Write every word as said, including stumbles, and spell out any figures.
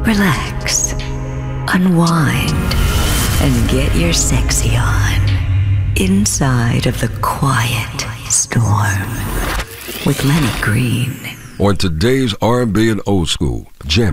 relax, unwind, and get your sexy on inside of the quiet storm with Lenny Green. On today's R and B and old school, Jam